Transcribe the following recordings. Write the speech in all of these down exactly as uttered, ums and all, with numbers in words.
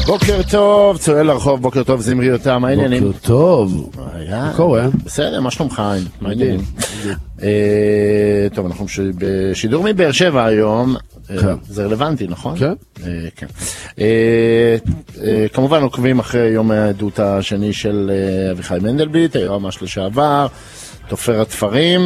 בוקר טוב, צועל לרחוב, בוקר טוב, זמרי יותר, מה העניינים? בוקר טוב, מה קורה? בסדר, מה שלומך? מה העניינים? טוב, אנחנו בשידור מבאר שבע היום, זה רלוונטי, נכון? כן. כן. כמובן עוקבים אחרי יום העדות השני של אביחי מנדלבליט, היועמ"ש לשעבר, תופר התפרים,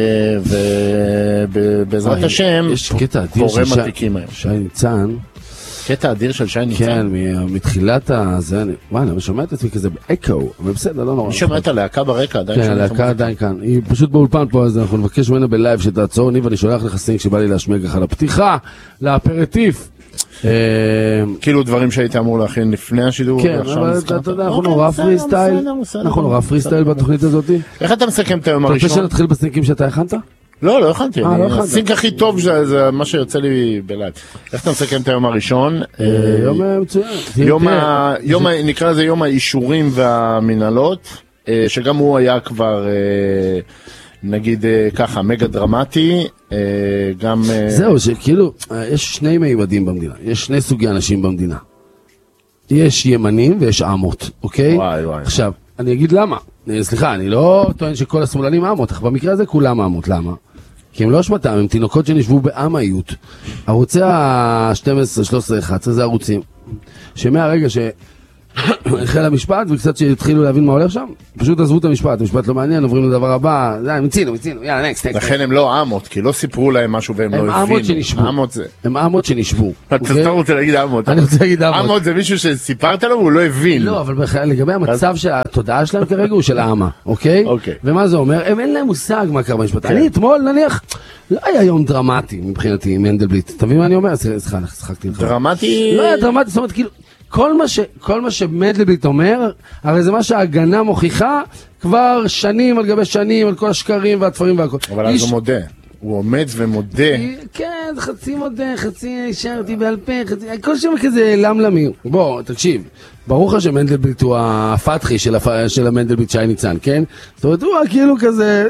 ובעזרת השם, פורם התיקים היום. שי ניצן, קטע אדיר של שי ניצן. כן, מתחילת הזה, וואי, אני שומע את עצמי כזה באקו, אבל בסדר, לא נורא. אני שומע את הלהקה ברקע, עדיין. כן, הלהקה עדיין כאן. היא פשוט באולפן פה, אז אנחנו נבקש ממנה בלייב שתעצור, ניב, אני שולח לך סינק שבא לי להשמיע ככה לפתיחה, לאפרטיף. כאילו דברים שהיית אמור להכין לפני השידור. כן, אבל אתה יודע, אנחנו נורא פרי סטייל, אנחנו נורא פרי סטייל בתוכנית הזאת. איך אתה מסכם את היום הראשון? אתה רוצה שנתחיל בסינקים שאתה הכנת? לא, לא הכנתי. הסינק הכי טוב זה מה שיוצא לי בלייב. איך אתה מסכם את היום הראשון? יום מצוין. נקרא לזה יום האישורים והמנהלות, שגם הוא היה כבר, נגיד ככה, מגה דרמטי. גם... זהו, שכאילו, יש שני מימדים במדינה. יש שני סוגי אנשים במדינה. יש ימנים ויש עמות, אוקיי? וואי וואי. עכשיו, אני אגיד למה. סליחה, אני לא טוען שכל השמאלנים עמות, אך במקרה הזה כולם עמות. למה? כי הם לא אשמתם, הם תינוקות שנשבו בעמיות. ערוצי ה-שתים עשרה, שלוש עשרה, אחת עשרה זה ערוצים, שמהרגע שהחל המשפט וקצת שהתחילו להבין מה הולך שם, פשוט עזבו את המשפט, המשפט לא מעניין, עוברים לדבר הבא, הם מצינו, מצינו, יאללה, נקסט, נקסט. לכן הם לא עמות, כי לא סיפרו להם משהו והם לא הבינו. הם עמות שנשבו. עמות זה. הם עמות שנשבו. אתה רוצה להגיד עמות. אני רוצה להגיד עמות. עמות זה מישהו שסיפרת לו והוא לא הבין. לא, אבל לגבי המצב של התודעה שלהם כרגע הוא של העמה, אוקיי? אוקיי. ומה זה אומר? הם אין להם מושג מה קרה במשפט. אני אתמול נניח, לא היה יום דרמטי מבחינתי עם מנדלבליט. תבין מה אני אומר? סליחה, שחקתי לך. דרמטי? לא היה דרמטי, זאת אומרת, כאילו, כל מה ש, כל מה שמנדלבליט אומר, הרי זה מה שההגנה מוכיחה כבר שנים על גבי שנים, על כל השקרים והתפרים והכל. אבל אז הוא מודה. הוא עומד ומודה. כן, חצי מודה, חצי השארתי בעל פה, חצי... כל שם כזה למלמי. בוא, תקשיב. ברור לך שמנדלבליט הוא הפתחי של, הפ... של המנדלבליט שי ניצן, כן? זאת אומרת, הוא כאילו כזה...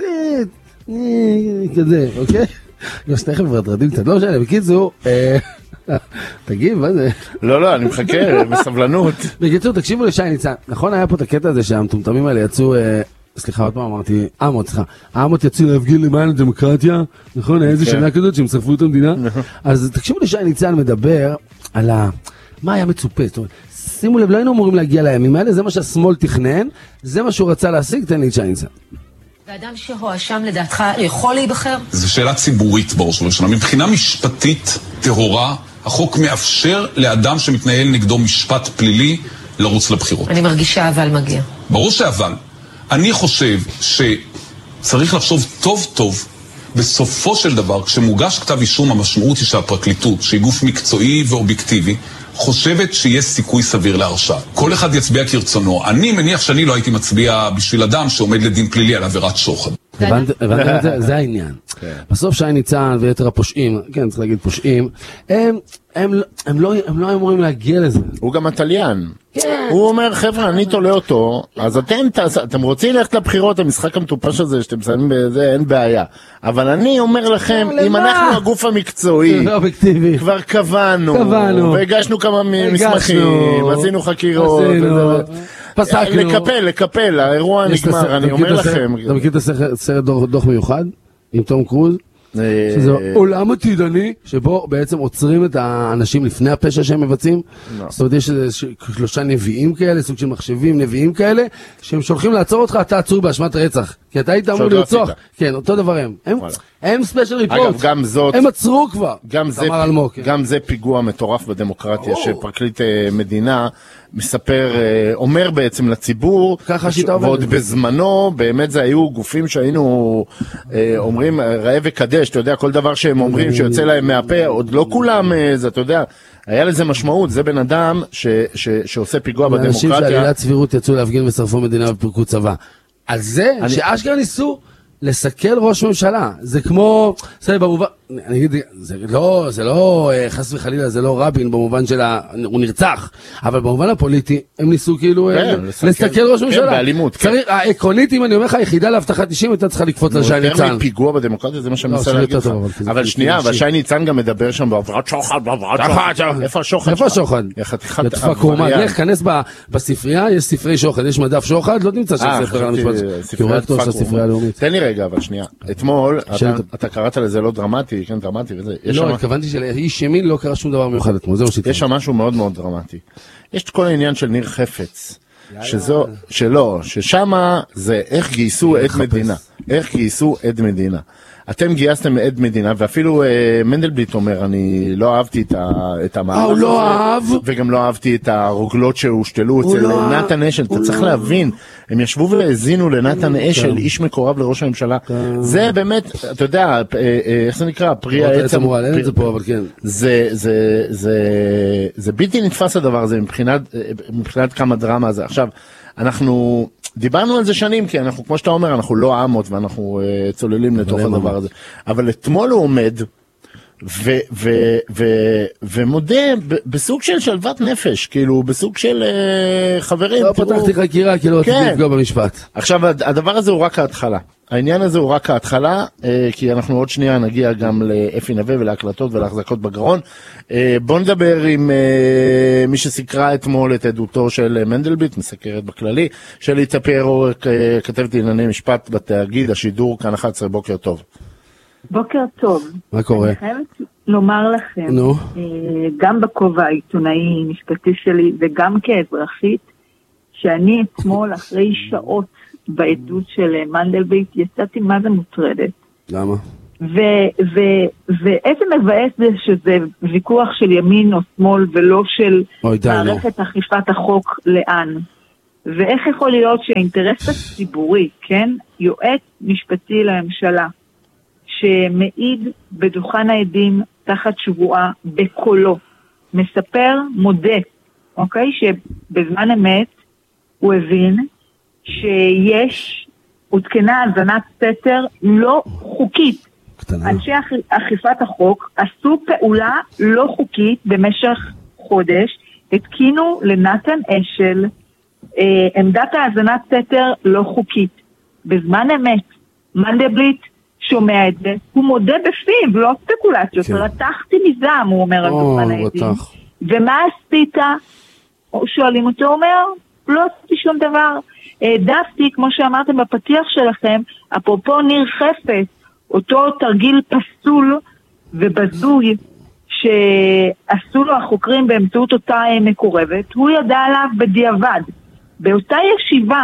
כזה, אוקיי? יש תכף ורדרדים קצת, לא משנה, בקיצור... תגיד, מה זה? לא, לא, אני מחכה, בסבלנות. בקיצור, תקשיבו לשי ניצן. נכון, היה פה את הקטע הזה שהמטומטמים האלה יצאו... סליחה, עוד פעם אמרתי, עמות, סליחה. העמות יצאו להפגין למען הדמוקרטיה, נכון? היה איזה שנה כזאת שהם שרפו את המדינה. אז תקשיבו לשי ניצן מדבר על מה היה מצופה. זאת אומרת, שימו לב, לא היינו אמורים להגיע לימים האלה, זה מה שהשמאל תכנן, זה מה שהוא רצה להשיג, תן לי את שי ניצן. ואדם שהואשם לדעתך יכול להיבחר? זו שאלה ציבורית בראש ובראשונה. מבחינה משפטית טהורה, החוק מאפשר לאדם שמתנהל נגדו משפט פלילי לרוץ לבחירות. אני מרגישה אבל מגיע. ברור שאבל. אני חושב שצריך לחשוב טוב טוב, בסופו של דבר, כשמוגש כתב אישום, המשמעות היא שהפרקליטות, שהיא גוף מקצועי ואובייקטיבי, חושבת שיש סיכוי סביר להרשעה. כל אחד יצביע כרצונו. אני מניח שאני לא הייתי מצביע בשביל אדם שעומד לדין פלילי על עבירת שוחד. הבנתם את זה? זה העניין. בסוף שי ניצן ויתר הפושעים, כן, צריך להגיד פושעים, הם לא אמורים להגיע לזה. הוא גם הטליין. הוא אומר, חבר'ה, אני תולה אותו, אז אתם רוצים ללכת לבחירות, המשחק המטופש הזה שאתם שמים בזה, אין בעיה. אבל אני אומר לכם, אם אנחנו הגוף המקצועי, כבר קבענו, והגשנו כמה מסמכים, עשינו חקירות, לקפל, לקפל, האירוע נגמר, אני אומר לכם. אתה מכיר את הסרט דוח מיוחד עם תום קרוז? שזה עולם עתידני שבו בעצם עוצרים את האנשים לפני הפשע שהם מבצעים. זאת אומרת, יש שלושה נביאים כאלה, סוג של מחשבים נביאים כאלה, שהם שולחים לעצור אותך, אתה עצור באשמת רצח, כי אתה היית אמור לרצוח. כן, אותו דבר הם הם ספיישל ריפורט, הם עצרו כבר. גם זה פיגוע מטורף בדמוקרטיה, שפרקליט מדינה מספר, אומר בעצם לציבור, ועוד בזמנו באמת זה היו גופים שהיינו אומרים ראה וקדש, אתה יודע, כל דבר שהם אומרים שיוצא להם מהפה, עוד לא כולם זה, אתה יודע, היה לזה משמעות. זה בן אדם שעושה פיגוע בדמוקרטיה. אנשים שעלילת סבירות יצאו להפגין ושרפו מדינה ופרקו צבא. על זה שאשכרה ניסו לסכל ראש ממשלה. זה כמו, במובן, אני אגיד, זה לא, זה לא, חס וחלילה, זה לא רבין במובן של הוא נרצח, אבל במובן הפוליטי, הם ניסו כאילו לסתכל ראש ממשלה. כן, באלימות. העקרונית, אם אני אומר לך, היחידה להבטחת אישים, הייתה צריכה לקפוץ על שי ניצן. יותר מפיגוע בדמוקרטיה, זה מה שאני מנסה להגיד לך. אבל שנייה, אבל שי ניצן גם מדבר שם בעברת שוחד, בעברת שוחד. איפה השוחד? איפה השוחד? לתקופה קרומה, לך, כנס בספרייה, יש ספרי שוחד, יש מדף שוחד, לא תמצא שם ספר על המשפט. כי הוא רקטור של הספרייה הלאומית. תן לי רגע, אבל שנייה. אתמול, אתה קראת לזה לא דרמטי, כן, דרמטי וזה. לא, התכוונתי שלאיש ימין לא קרה שום דבר מיוחד אתמול, זה מה שהתכוונתי. יש שם משהו מאוד מאוד דרמטי. יש את כל העניין של ניר חפץ, שזו, שלא, ששמה זה איך גייסו עד מדינה. איך גייסו עד מדינה. אתם גייסתם עד מדינה, ואפילו מנדלבליט אומר, אני לא אהבתי את המאמר הזה. הוא לא אהב. וגם לא אהבתי את הרוגלות שהושתלו אצל נתן אשל. אתה צריך להבין, הם ישבו והזינו לנתן אשל, איש מקורב לראש הממשלה. זה באמת, אתה יודע, איך זה נקרא? פרי העץ. זה בלתי נתפס הדבר הזה, מבחינת כמה דרמה זה. עכשיו, אנחנו דיברנו על זה שנים, כי אנחנו, כמו שאתה אומר, אנחנו לא עמות ואנחנו uh, צוללים לתוך הדבר הזה. אבל אתמול הוא עומד ו, ו, ו, ומודה ב, בסוג של שלוות נפש, כאילו בסוג של uh, חברים. לא פתחתי חקירה, כי לא רציתי לפגוע במשפט. עכשיו, הדבר הזה הוא רק ההתחלה. העניין הזה הוא רק ההתחלה, כי אנחנו עוד שנייה נגיע גם לאפי נווה ולהקלטות ולהחזקות בגרון. בוא נדבר עם מי שסקרה אתמול את עדותו של מנדלבליט, מסקרת בכללי, שלי צפיירו, כתבת ענייני משפט בתאגיד השידור, כאן אחת עשרה, בוקר טוב. בוקר טוב. מה קורה? אני חייבת לומר לכם, נו. גם בכובע העיתונאי משפטי שלי וגם כאזרחית, שאני אתמול אחרי שעות בעדות של מנדלבליט, יצאתי מה זה מוטרדת. למה? ואיזה מבאס זה שזה ויכוח של ימין או שמאל ולא של מערכת אכיפת החוק לאן. ואיך יכול להיות שהאינטרס הציבורי, כן, יועץ משפטי לממשלה, שמעיד בדוכן העדים תחת שבועה בקולו, מספר, מודה, אוקיי, שבזמן אמת הוא הבין שיש, הותקנה הזנת סתר לא חוקית. קטנה. אנשי אכיפת החוק עשו פעולה לא חוקית במשך חודש, התקינו לנתן אשל אה, עמדת ההזנת סתר לא חוקית. בזמן אמת, מנדלבליט שומע את זה, הוא מודה בפיו, לא ספקולציות, כן. רתחתי מזעם, הוא אומר על דוכן העדים. ומה עשית? שואלים אותו, הוא אומר, לא עשיתי שום דבר. העדפתי, כמו שאמרתם בפתיח שלכם, אפרופו ניר חפץ, אותו תרגיל פסול ובזוי שעשו לו החוקרים באמצעות אותה מקורבת, הוא ידע עליו בדיעבד. באותה ישיבה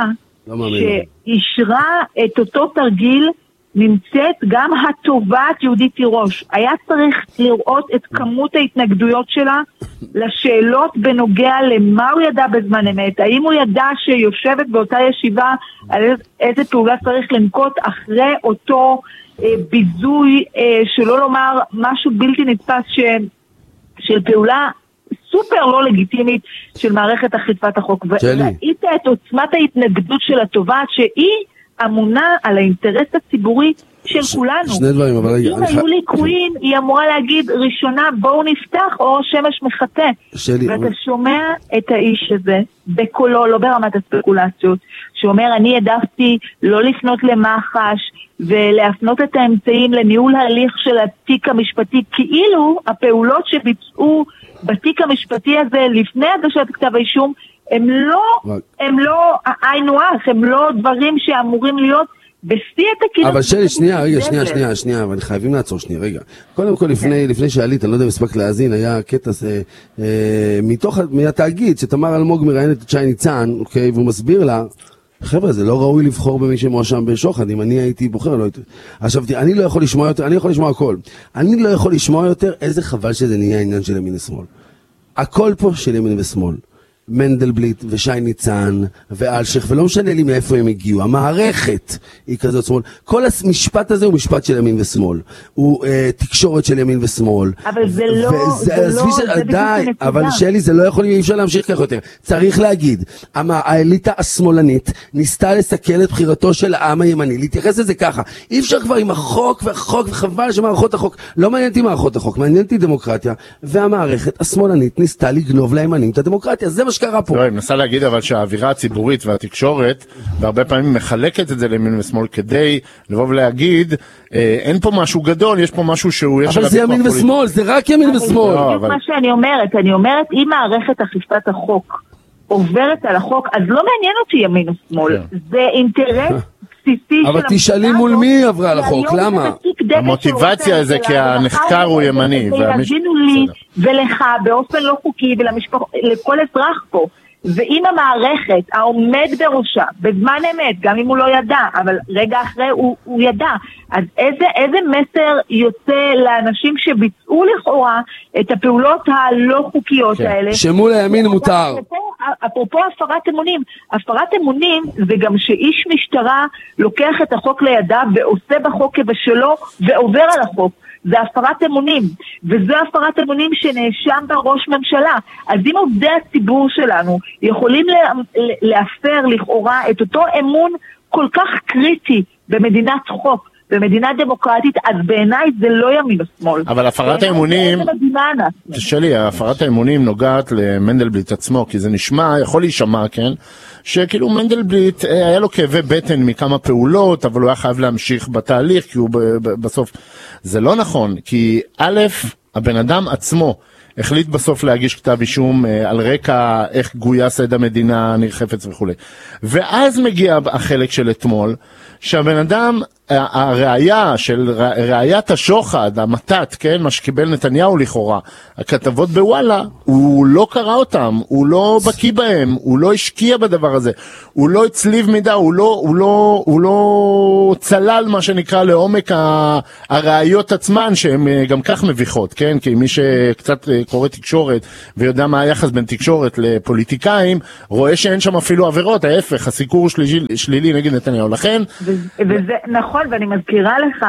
שאישרה את אותו תרגיל, נמצאת גם התובעת יהודית תירוש. היה צריך לראות את כמות ההתנגדויות שלה לשאלות בנוגע למה הוא ידע בזמן אמת. האם הוא ידע שיושבת באותה ישיבה על איזה פעולה צריך לנקוט אחרי אותו אה, ביזוי, אה, שלא לומר משהו בלתי נתפס ש, של פעולה סופר לא לגיטימית של מערכת אכיפת החוק. וראית את עוצמת ההתנגדות של התובעת שהיא אמונה על האינטרס הציבורי של ש... כולנו. שני דברים, אבל רגע. אם היו ליקויים, היא אמורה להגיד, ראשונה, בואו נפתח, אור השמש מחטא. שלי... ואתה שומע את האיש הזה, בקולו, לא ברמת הספקולציות, שאומר, אני העדפתי לא לפנות למח"ש, ולהפנות את האמצעים לניהול ההליך של התיק המשפטי, כאילו הפעולות שביצעו בתיק המשפטי הזה, לפני הגשת כתב האישום, הם לא, הם לא, היינו אח, הם לא דברים שאמורים להיות בשיא התקינות. אבל שלי, שנייה, רגע, שנייה, שנייה, שנייה, אבל חייבים לעצור שנייה, רגע. קודם כל, לפני, לפני שעלית, אני לא יודע אם הספק להאזין, היה קטע מתוך, מהתאגיד, שתמר אלמוג מראיינת את שי ניצן, אוקיי, והוא מסביר לה, חבר'ה, זה לא ראוי לבחור במי שמואשם בשוחד, אם אני הייתי בוחר, לא הייתי. עכשיו, אני לא יכול לשמוע יותר, אני יכול לשמוע הכל. אני לא יכול לשמוע יותר, איזה חבל שזה נהיה העניין של ימין ושמאל. הכל פה של ימין ושמאל. מנדלבליט ושי ניצן ואלשך, ולא משנה לי מאיפה הם הגיעו, המערכת היא כזאת שמאל. כל המשפט הזה הוא משפט של ימין ושמאל, הוא אה, תקשורת של ימין ושמאל. אבל זה לא, וזה, זה לא, ש... זה די, אבל שלי, זה לא יכול, אי אפשר להמשיך כך יותר. צריך להגיד, האליטה השמאלנית ניסתה לסכל את בחירתו של העם הימני, להתייחס לזה ככה. אי אפשר כבר עם החוק והחוק, וחבל שמערכות החוק, לא מעניינתי מערכות החוק, מעניינתי דמוקרטיה, והמערכת השמאלנית ניסתה לגנוב לימנים את הדמוקרטיה. זה מה שקרה פה. לא, אני מנסה להגיד אבל שהאווירה הציבורית והתקשורת, והרבה פעמים מחלקת את זה לימין ושמאל, כדי לבוא ולהגיד, אה, אין פה משהו גדול, יש פה משהו שהוא... אבל זה ימין ושמאל, זה רק ימין ושמאל. זה בדיוק מה שאני אומרת, אני אומרת, אם מערכת אכיפת החוק עוברת על החוק, אז לא מעניין אותי ימין ושמאל, זה אינטרס בסיסי. אבל תשאלי מול מי עברה על החוק, למה? המוטיבציה זה כי הנחקר הוא ימני. ויבינו לי ולך באופן לא חוקי ולכל אזרח פה. ואם המערכת העומד בראשה, בזמן אמת, גם אם הוא לא ידע, אבל רגע אחרי הוא, הוא ידע, אז איזה, איזה מסר יוצא לאנשים שביצעו לכאורה את הפעולות הלא חוקיות כן. האלה? שמול הימין מותר. אפרופו, אפרופו הפרת אמונים, הפרת אמונים זה גם שאיש משטרה לוקח את החוק לידיו ועושה בחוק כבשלו ועובר על החוק. זה הפרת אמונים, וזו הפרת אמונים שנאשם בראש ממשלה. אז אם עובדי הציבור שלנו יכולים להפר לכאורה את אותו אמון כל כך קריטי במדינת חוק, במדינה דמוקרטית, אז בעיניי זה לא ימין ושמאל. אבל הפרת האמונים, תשאלי, הפרת האמונים נוגעת למנדלבליט עצמו, כי זה נשמע, יכול להישמע, כן? שכאילו מנדלבליט היה לו כאבי בטן מכמה פעולות, אבל הוא היה חייב להמשיך בתהליך, כי הוא בסוף... זה לא נכון, כי א', הבן אדם עצמו החליט בסוף להגיש כתב אישום על רקע איך גויס עד המדינה, ניר חפץ וכו'. ואז מגיע החלק של אתמול, שהבן אדם, הראייה של ראיית השוחד, המתת, כן, מה שקיבל נתניהו לכאורה, הכתבות בוואלה, הוא לא קרא אותם, הוא לא בקיא בהם, הוא לא השקיע בדבר הזה, הוא לא הצליב מידע, הוא לא, הוא לא, הוא לא צלל מה שנקרא לעומק הראיות עצמן, שהן גם כך מביכות, כן, כי מי שקצת קורא תקשורת ויודע מה היחס בין תקשורת לפוליטיקאים, רואה שאין שם אפילו עבירות, ההפך, הסיקור שלילי, שלילי נגד נתניהו. לכן... וזה נכון, ואני מזכירה לך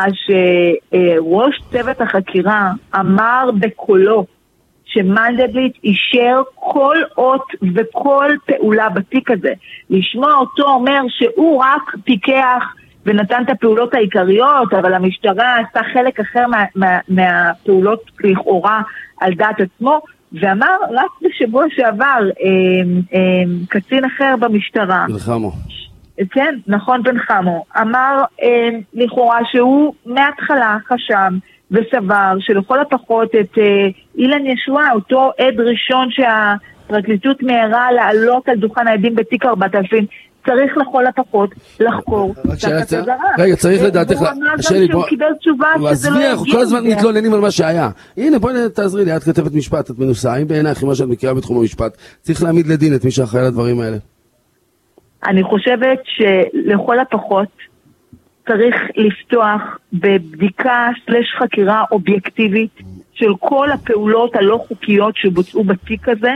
שראש צוות החקירה אמר בקולו שמנדלבליט אישר כל אות וכל פעולה בתיק הזה. לשמוע אותו אומר שהוא רק פיקח ונתן את הפעולות העיקריות, אבל המשטרה עשה חלק אחר מה, מה, מהפעולות לכאורה על דעת עצמו, ואמר רק בשבוע שעבר אה, אה, קצין אחר במשטרה. בלחמו. כן, נכון, בן חמו, אמר אה, לכאורה שהוא מההתחלה חשב וסבר שלכל הפחות את אה, אילן ישועה, אותו עד ראשון שהפרקליטות מהרה לעלות על דוכן העדים בתיק ארבעת אלפים, צריך לכל הפחות לחקור. רגע, צריך לדעת איך... הוא אמר גם שהוא קיבל תשובה שזה לא יגיע. אנחנו כל הזמן מתלוננים על מה שהיה. הנה, בואי תעזרי לי, את כתבת משפט, את מנוסה, האם בעינייך מה שאת מכירה בתחום המשפט, צריך להעמיד לדין את מי שאחראי לדברים האלה? אני חושבת שלכל הפחות צריך לפתוח בבדיקה סלש חקירה אובייקטיבית של כל הפעולות הלא חוקיות שבוצעו בתיק הזה,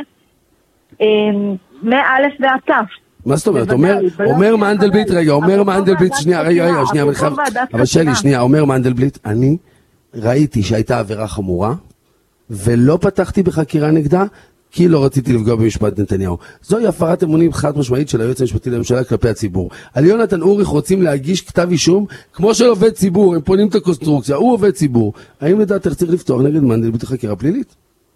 מאלף ועד תף. מה זאת אומרת? אומר מנדלבליט, רגע, אומר מנדלבליט, שנייה, רגע, רגע, שנייה, אבל שלי, שנייה, אומר מנדלבליט, אני ראיתי שהייתה עבירה חמורה, ולא פתחתי בחקירה נגדה, כי לא רציתי לפגוע במשפט נתניהו. זוהי הפרת אמונים חד משמעית של היועץ המשפטי לממשלה כלפי הציבור. על יונתן אוריך רוצים להגיש כתב אישום, כמו של עובד ציבור, הם פונים את הקונסטרוקציה, הוא עובד ציבור. האם לדעתך צריך לפתוח נגד מנדלבליט חקירה פלילית?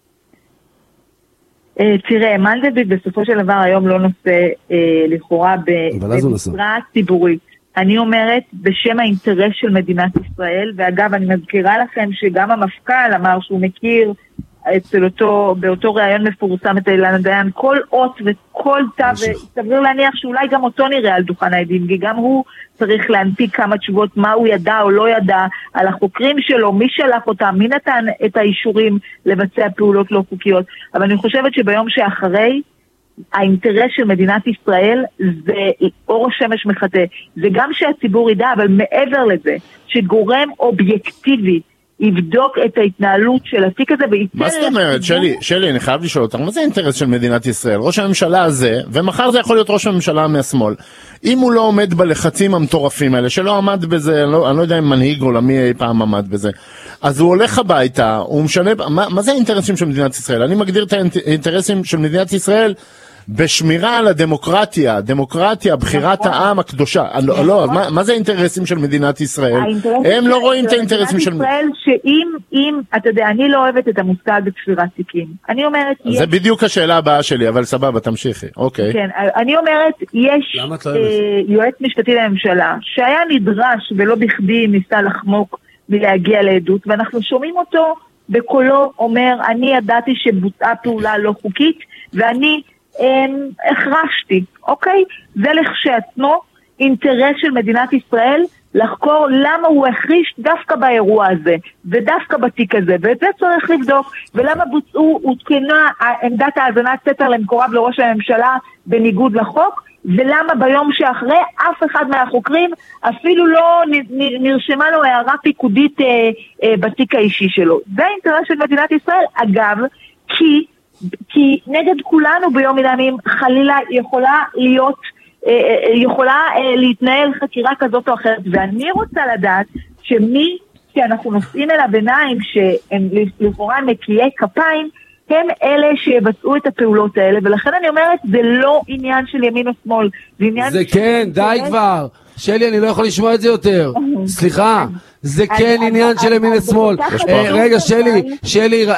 תראה, מנדלבליט בסופו של דבר היום לא נושא לכאורה במשרה ציבורית. אני אומרת בשם האינטרס של מדינת ישראל, ואגב אני מזכירה לכם שגם המפכ"ל אמר שהוא מכיר אצל אותו, באותו ראיון מפורסם את אילנה דיין, כל אות וכל תו, וסביר להניח שאולי גם אותו נראה על דוכן העדים, כי גם הוא צריך להנפיק כמה תשובות מה הוא ידע או לא ידע על החוקרים שלו, מי שלח אותם, מי נתן את האישורים לבצע פעולות לא חוקיות. אבל אני חושבת שביום שאחרי, האינטרס של מדינת ישראל זה אור השמש מחטא. זה גם שהציבור ידע, אבל מעבר לזה, שגורם אובייקטיבי יבדוק את ההתנהלות של התיק הזה וייתן... מה זאת אומרת? שלי, שלי, אני חייב לשאול אותך, מה זה האינטרס של מדינת ישראל? ראש הממשלה הזה, ומחר זה יכול להיות ראש הממשלה מהשמאל, אם הוא לא עומד בלחצים המטורפים האלה, שלא עמד בזה, אני לא, אני לא יודע אם מנהיג עולמי אי פעם עמד בזה, אז הוא הולך הביתה, הוא משנה... מה, מה זה האינטרסים של מדינת ישראל? אני מגדיר את האינטרסים של מדינת ישראל בשמירה על הדמוקרטיה, דמוקרטיה, בחירת העם הקדושה. לא, מה זה האינטרסים של מדינת ישראל? הם לא רואים את האינטרסים של מדינת ישראל, שאם, אם, אתה יודע, אני לא אוהבת את המושג ספירת תיקים. אני אומרת, זה בדיוק השאלה הבאה שלי, אבל סבבה, תמשיכי. אוקיי. כן, אני אומרת, יש יועץ משפטי לממשלה, שהיה נדרש ולא בכדי ניסה לחמוק מלהגיע לעדות, ואנחנו שומעים אותו בקולו אומר, אני ידעתי שבוצעה פעולה לא חוקית, ואני החרשתי, אוקיי? זה לכשעצמו אינטרס של מדינת ישראל לחקור למה הוא החריש דווקא באירוע הזה, ודווקא בתיק הזה, ואת זה צריך לבדוק, ולמה בוצעו, הותקנה עמדת האזנת סתר למקורב לראש הממשלה בניגוד לחוק, ולמה ביום שאחרי אף אחד מהחוקרים אפילו לא נרשמה לו הערה פיקודית אה, אה, בתיק האישי שלו. זה האינטרס של מדינת ישראל, אגב, כי כי נגד כולנו ביום מן הימים חלילה יכולה להיות, יכולה להתנהל חקירה כזאת או אחרת, ואני רוצה לדעת שמי שאנחנו נושאים אליו עיניים שהם לכאורה נקיי כפיים, הם אלה שיבצעו את הפעולות האלה, ולכן אני אומרת, זה לא עניין של ימין או שמאל, זה עניין... זה כן, די כבר. שלי, אני לא יכול לשמוע את זה יותר. סליחה. זה כן עניין של ימין ושמאל. רגע, שלי, שלי,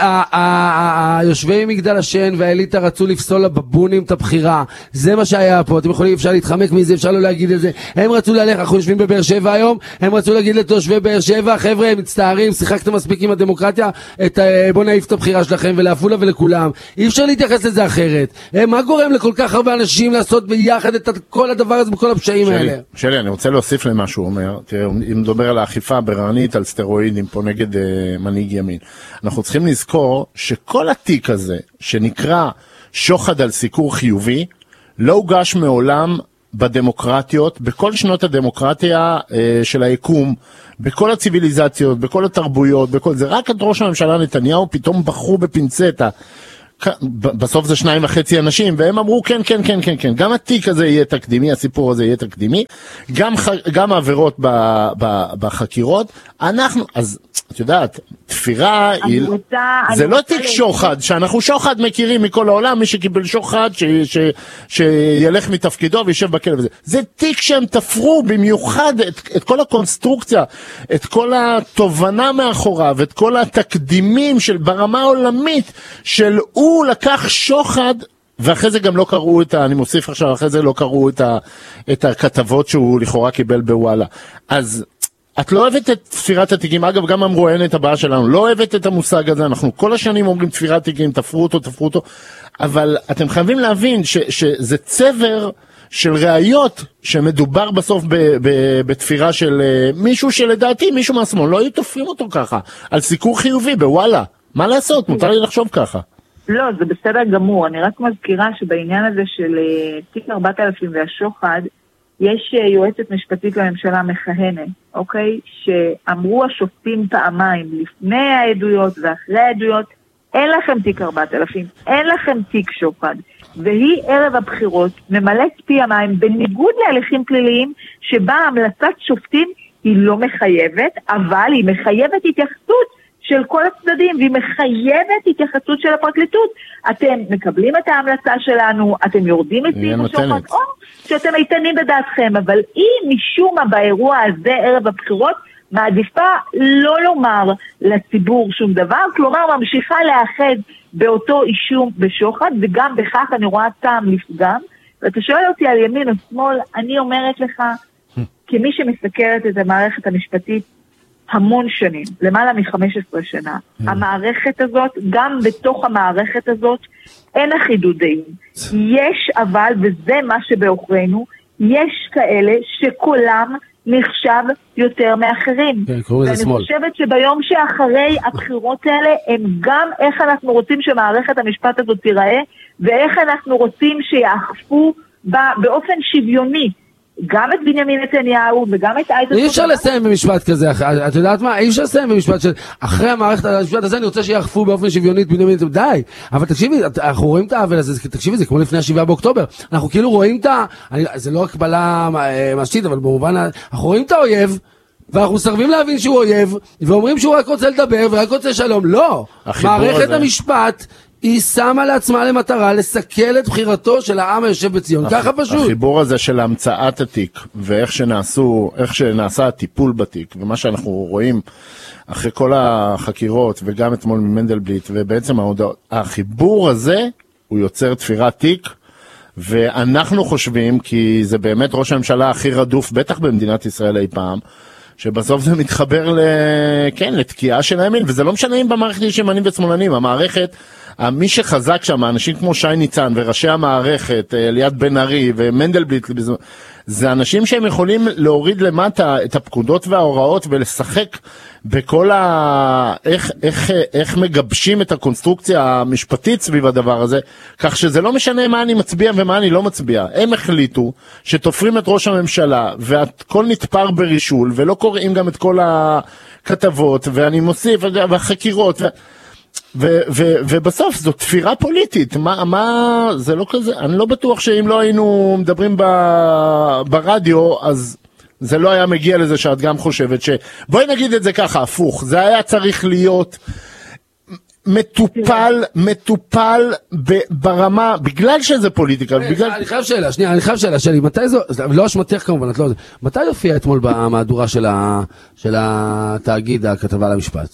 היושבי מגדל השן והאליטה רצו לפסול לבבונים את הבחירה. זה מה שהיה פה. אתם יכולים, אפשר להתחמק מזה, אפשר לא להגיד את זה. הם רצו ללכת, אנחנו יושבים בבאר שבע היום, הם רצו להגיד לתושבי באר שבע, חבר'ה, הם מצטערים, שיחקתם מספיק עם הדמוקרטיה, בוא נעיף את הבחירה שלכם ולעפולה ולכולם. אי אפשר להתייחס לזה אחרת. מה גורם לכל כך הרבה אנשים לעשות ביחד את כל הדבר הזה בכל הפשעים האלה? שלי, אני רוצה להוסיף למה שהוא אומר. תראה, אם מדבר על האכיפה בררנית, על סטרואידים פה נגד uh, מנהיג ימין. אנחנו צריכים לזכור שכל התיק הזה, שנקרא שוחד על סיקור חיובי, לא הוגש מעולם בדמוקרטיות, בכל שנות הדמוקרטיה uh, של היקום, בכל הציביליזציות, בכל התרבויות, בכל זה. רק את ראש הממשלה נתניהו פתאום בחרו בפינצטה. בסוף זה שניים וחצי אנשים, והם אמרו כן, כן, כן, כן, כן, גם התיק הזה יהיה תקדימי, הסיפור הזה יהיה תקדימי, גם, גם העבירות ב, ב, בחקירות, אנחנו, אז את יודעת, תפירה, היא, רוצה, זה לא תיק שוחד, שאנחנו שוחד מכירים מכל העולם, מי שקיבל שוחד, ש, ש, שילך מתפקידו וישב בכלא וזה, זה תיק שהם תפרו במיוחד את, את כל הקונסטרוקציה, את כל התובנה מאחוריו, את כל התקדימים של ברמה העולמית, של הוא לקח שוחד, ואחרי זה גם לא קראו את ה... אני מוסיף עכשיו, אחרי זה לא קראו את, ה, את הכתבות שהוא לכאורה קיבל בוואלה. אז את לא אוהבת את תפירת התיקים, אגב גם המרואיינת הבאה שלנו, לא אוהבת את המושג הזה, אנחנו כל השנים אומרים תפירת תיקים, תפרו אותו, תפרו אותו, אבל אתם חייבים להבין ש, שזה צבר של ראיות שמדובר בסוף ב, ב, בתפירה של מישהו שלדעתי, מישהו מהשמאל, לא היו תופרים אותו ככה, על סיקור חיובי בוואלה. מה לעשות? מותר לי לחשוב ככה. לא, זה בסדר גמור. אני רק מזכירה שבעניין הזה של תיק ארבעת אלפים והשוחד, יש יועצת משפטית לממשלה מכהנת, אוקיי? שאמרו השופטים פעמיים, לפני העדויות ואחרי העדויות, אין לכם תיק ארבעת אלפים, אין לכם תיק שוחד. והיא ערב הבחירות ממלאת פי המים, בניגוד להליכים פליליים, שבה המלצת שופטים היא לא מחייבת, אבל היא מחייבת התייחסות של כל הצדדים, והיא מחייבת התייחסות של הפרקליטות. אתם מקבלים את ההמלצה שלנו, אתם יורדים את סעיף השוחד, או שאתם איתנים בדעתכם, אבל היא משום מה באירוע הזה, ערב הבחירות, מעדיפה לא לומר לציבור שום דבר, כלומר ממשיכה לאחד באותו אישום בשוחד, וגם בכך אני רואה טעם לפגם, ואתה שואל אותי על ימין או שמאל, אני אומרת לך, כמי שמסקרת את המערכת המשפטית, המון שנים, למעלה מ-חמש עשרה שנה. המערכת הזאת, גם בתוך המערכת הזאת, אין אחידודיים. יש אבל, וזה מה שבאוכרנו, יש כאלה שקולם נחשב יותר מאחרים. ואני חושבת שביום שאחרי הבחירות האלה, הם גם איך אנחנו רוצים שמערכת המשפט הזאת תיראה, ואיך אנחנו רוצים שיאכפו באופן שוויוני גם את בנימין נתניהו וגם את אייזנקוט. אי אפשר לסיים במשפט כזה, את יודעת מה? אי אפשר לסיים במשפט של אחרי המערכת המשפט הזה אני רוצה שיאכפו באופן שוויונית בנימין נתניהו. די, אבל תקשיבי, אנחנו רואים את העוול הזה, תקשיבי, זה כמו לפני השבעה באוקטובר. אנחנו כאילו רואים את ה... זה לא הקבלה משתית, אבל במובן, אנחנו רואים את האויב, ואנחנו מסרבים להבין שהוא אויב, ואומרים שהוא רק רוצה לדבר ורק רוצה שלום. לא, מערכת המשפט היא שמה לעצמה למטרה לסכל את בחירתו של העם היושב בציון, הח... ככה פשוט. החיבור הזה של המצאת התיק, ואיך שנעשו, איך שנעשה הטיפול בתיק, ומה שאנחנו רואים אחרי כל החקירות, וגם אתמול ממנדלבליט, ובעצם ההודעות, החיבור הזה, הוא יוצר תפירת תיק, ואנחנו חושבים, כי זה באמת ראש הממשלה הכי רדוף, בטח במדינת ישראל אי פעם, שבסוף זה מתחבר ל... כן, לתקיעה של הימין, וזה לא משנה אם במערכת יש ימנים ושמאלנים, המערכת, מי שחזק שם, אנשים כמו שי ניצן וראשי המערכת, ליד בן ארי ומנדלבליט, זה אנשים שהם יכולים להוריד למטה את הפקודות וההוראות ולשחק בכל ה... איך, איך, איך מגבשים את הקונסטרוקציה המשפטית סביב הדבר הזה, כך שזה לא משנה מה אני מצביע ומה אני לא מצביע. הם החליטו שתופרים את ראש הממשלה והכל נתפר ברישול ולא קוראים גם את כל הכתבות ואני מוסיף והחקירות ו... ו- ו- ובסוף זו תפירה פוליטית, מה, מה, זה לא כזה, אני לא בטוח שאם לא היינו מדברים ב- ברדיו, אז זה לא היה מגיע לזה שאת גם חושבת ש... בואי נגיד את זה ככה, הפוך, זה היה צריך להיות מטופל, מטופל ב- ברמה, בגלל שזה פוליטיקה, בגלל... אני חייב שאלה, שנייה, אני חייב שאלה, שלי, מתי זו, לא אשמתך כמובן, את לא... מתי הופיע אתמול במהדורה של ה- של התאגיד, הכתבה למשפט?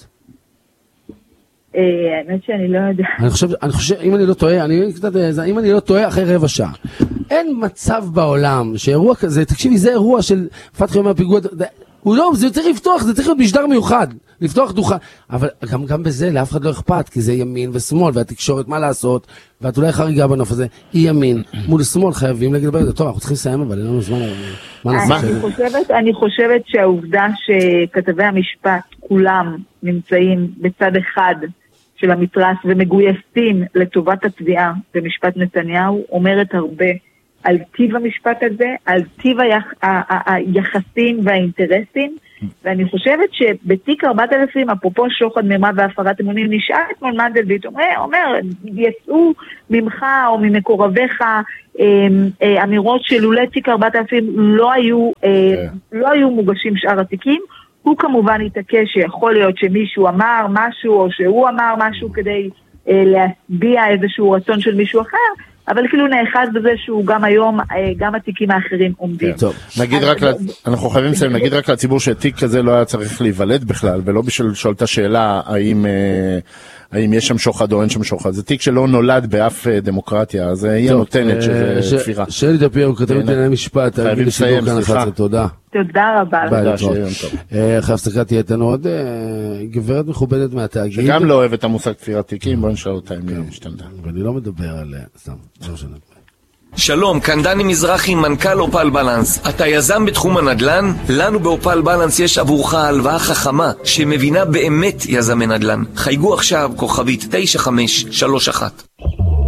האמת שאני לא יודע. אני חושב, אני חושב, אם אני לא טועה, אני קצת, אם אני לא טועה, אחרי רבע שעה. אין מצב בעולם שאירוע כזה, תקשיבי, זה אירוע של פתחי אומר פיגוע, הוא לא, זה צריך לפתוח, זה צריך להיות משדר מיוחד, לפתוח דוחה, אבל גם, גם בזה לאף אחד לא אכפת, כי זה ימין ושמאל, והתקשורת מה לעשות, ואת אולי חריגה בנוף הזה, היא ימין, מול שמאל חייבים להגיד דבר, טוב, אנחנו צריכים לסיים, אבל אין לנו זמן, מה נעשה? אני חושבת, אני חושבת שהעובדה שכתבי המשפט כולם נמצאים בצד אחד של המתרס ומגויסים לטובת התביעה במשפט נתניהו, אומרת הרבה על טיב המשפט הזה, על טיב היח, ה- ה- היחסים והאינטרסים, ואני חושבת שבתיק ארבעת אלפים, אפרופו שוחד מרמה והפרת אמונים, נשאל אתמול מנדלבליט, אומר, אומר, יצאו ממך או ממקורביך אמירות שלולא תיק ארבעת אלפים לא היו, לא היו מוגשים שאר התיקים, הוא כמובן יתעקש שיכול להיות שמישהו אמר משהו או שהוא אמר משהו כדי אה, להסביע איזשהו רצון של מישהו אחר, אבל כאילו נאחז בזה שהוא גם היום, אה, גם התיקים האחרים עומדים. טוב, נגיד רק, אנחנו חייבים לסיים, נגיד רק לציבור שתיק כזה לא היה צריך להיוולד בכלל, ולא בשביל לשאול את השאלה האם... אה, האם יש שם שוחד או אין שם שוחד. זה תיק שלא נולד באף דמוקרטיה, אז היא הנותנת שזה תפירה. שלי דפיר, כתב את ענייני משפט, חייבים לסיים, סליחה. תודה. תודה רבה. ביי, אחרי הפסקה תהיה איתנו עוד גברת מכובדת מהתאגיד. שגם לא אוהבת המושג תפירת תיקים, בוא נשאל אותה אם היא השתנתה. ואני לא מדבר על... סתם, לא משנה. שלום, כאן דני מזרחי, מנכ"ל אופל בלנס. אתה יזם בתחום הנדל"ן? לנו באופל בלנס יש עבורך הלוואה חכמה שמבינה באמת יזמי נדל"ן. חייגו עכשיו כוכבית תשע חמש שלוש אחת.